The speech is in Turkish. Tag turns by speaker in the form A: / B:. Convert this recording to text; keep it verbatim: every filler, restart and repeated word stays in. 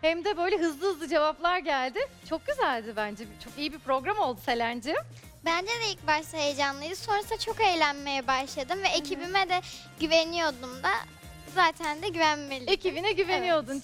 A: hem de böyle hızlı hızlı cevaplar geldi. Çok güzeldi bence. Çok iyi bir program oldu Selen'ciğim.
B: Bence de ilk başta heyecanlıydı. Sonrasında çok eğlenmeye başladım ve ekibime de güveniyordum da. Zaten de güvenmeliydim.
A: Ekibine güveniyordun.